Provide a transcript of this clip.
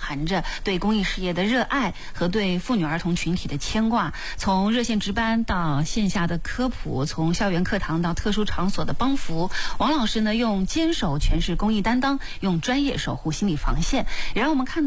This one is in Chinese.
含着对公益事业的热爱和对妇女儿童群体的牵挂。从热线值班到线下的科普，从校园课堂到特殊场所的帮扶，王老师呢用坚守诠释公益担当，用专业守护心理防线，也让我们看到